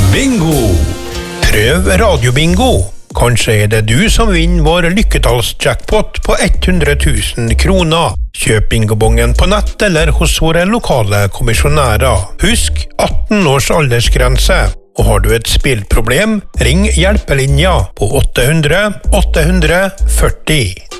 Bingo! Prøv radiobingo. Kanskje det du som vinner vår lykketallsjackpot på 100 000 kroner. Kjøp bingobongen på nett eller hos våre lokale kommisjonærer. Husk 18 års aldersgrense. Og har du et spillproblem, ring hjelpelinja på 800 840.